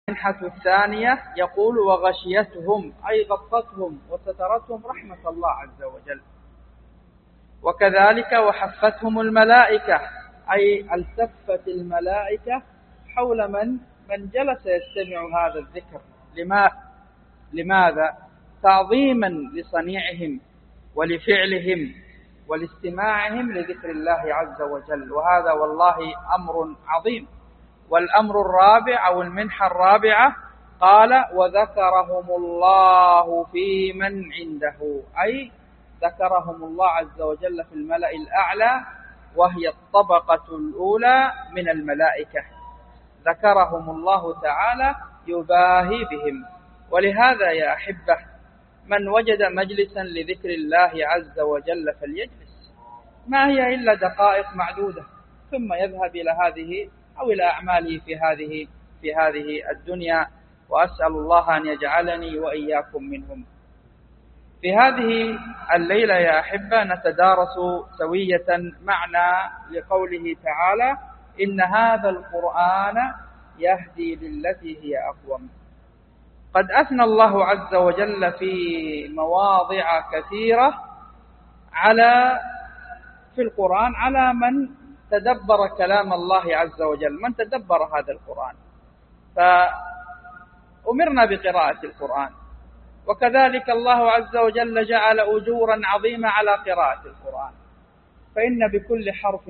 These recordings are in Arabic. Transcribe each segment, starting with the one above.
المنحة الثانية يقول وغشيتهم أي غطتهم وسترتهم رحمة الله عز وجل. وكذلك وحفتهم الملائكة أي التفت الملائكة حول من جلس يستمع هذا الذكر. لماذا؟ تعظيما لصنيعهم ولفعلهم ولاستماعهم لذكر الله عز وجل، وهذا والله أمر عظيم. والأمر الرابع أو المنحة الرابعة قال وذكرهم الله في من عنده، أي ذكرهم الله عز وجل في الملأ الأعلى وهي الطبقة الأولى من الملائكة، ذكرهم الله تعالى يباهي بهم. ولهذا يا أحبة من وجد مجلسا لذكر الله عز وجل فليجلس، ما هي إلا دقائق معدودة ثم يذهب إلى هذه أو إلى أعماله في هذه الدنيا، وأسأل الله أن يجعلني وإياكم منهم. في هذه الليلة يا أحبة نتدارس سوية معنى لقوله تعالى إن هذا القرآن يهدي للتي هي أقوم. قد أثنى الله عز وجل في مواضع كثيرة في القرآن على من تدبر كلام الله عز وجل، من تدبر هذا القرآن. فأمرنا بقراءة القرآن، وكذلك الله عز وجل جعل أجورا عظيمة على قراءة القرآن، فإن بكل حرف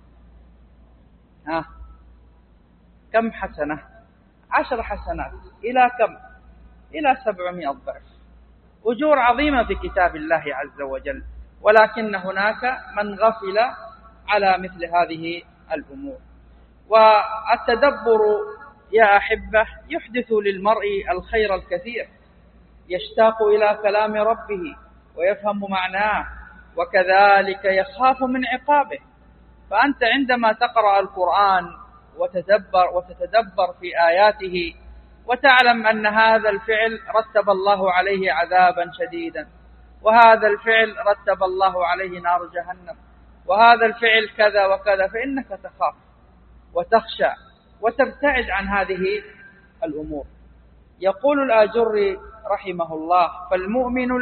كم حسنة؟ 10 حسنات. إلى كم؟ إلى 700 ضعف. أجور عظيمة في كتاب الله عز وجل، ولكن هناك من غفل على مثل هذه الأمور. والتدبر يا أحبة يحدث للمرء الخير الكثير، يشتاق إلى كلام ربه ويفهم معناه، وكذلك يخاف من عقابه. فأنت عندما تقرأ القرآن وتتدبر في آياته وتعلم أن هذا الفعل رتب الله عليه عذابا شديدا، وهذا الفعل رتب الله عليه نار جهنم، وهذا الفعل كذا وكذا، فإنك تخاف وتخشى وتبتعد عن هذه الأمور. يقول الآجري رحمه الله فالمؤمن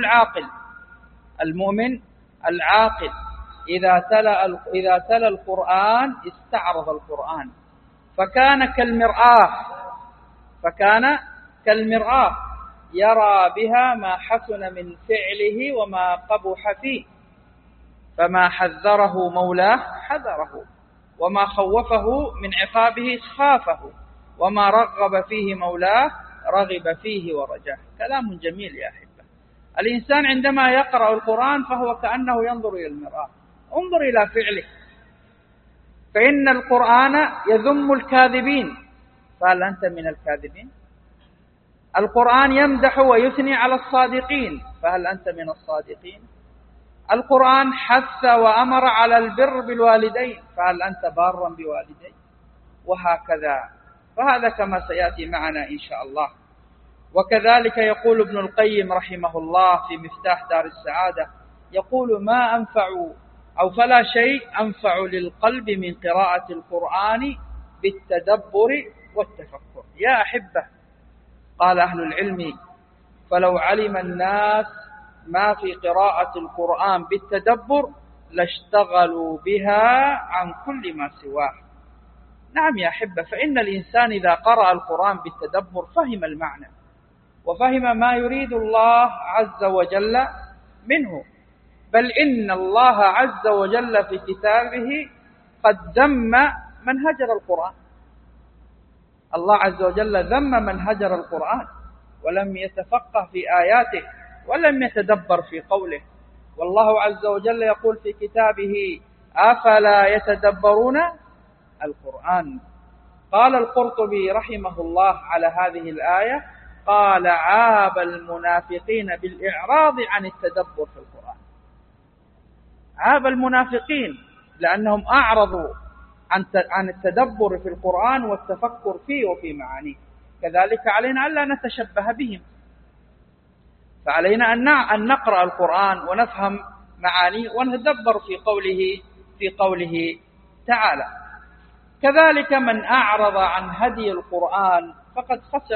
العاقل إذا تلا القرآن استعرض القرآن فكان كالمرآة يرى بها ما حسن من فعله وما قبح فيه، فما حذره مولاه حذره، وما خوفه من عقابه خافه، وما رغب فيه مولاه رغب فيه ورجاه. كلام جميل يا أحبة. الإنسان عندما يقرأ القرآن فهو كأنه ينظر إلى المرآة، انظر إلى فعله، فإن القرآن يذم الكاذبين، فهل أنت من الكاذبين؟ القرآن يمدح ويثني على الصادقين، فهل أنت من الصادقين؟ القرآن حث وأمر على البر بالوالدين، فهل أنت بارا بوالدين؟ وهكذا، فهذا كما سيأتي معنا إن شاء الله. وكذلك يقول ابن القيم رحمه الله في مفتاح دار السعادة، يقول ما أنفع أو فلا شيء أنفع للقلب من قراءة القرآن بالتدبر والتفكر. يا أحبة، قال أهل العلم فلو علم الناس ما في قراءة القرآن بالتدبر لاشتغلوا بها عن كل ما سواه. نعم يا أحبة، فإن الإنسان إذا قرأ القرآن بالتدبر فهم المعنى وفهم ما يريد الله عز وجل منه. بل إن الله عز وجل في كتابه قد ذم من هجر القرآن. الله عز وجل ذم من هجر القرآن ولم يتفقه في آياته ولم يتدبر في قوله. والله عز وجل يقول في كتابه أفلا يتدبرون القرآن. قال القرطبي رحمه الله على هذه الآية، قال عاب المنافقين بالإعراض عن التدبر في القرآن. عاب المنافقين لأنهم أعرضوا عن التدبر في القرآن والتفكر فيه وفي معانيه. كذلك علينا ألا نتشبه بهم، فعلينا أن نقرأ القرآن ونفهم معانيه ونتدبر في قوله تعالى. كذلك من أعرض عن هدي القرآن فقد خسر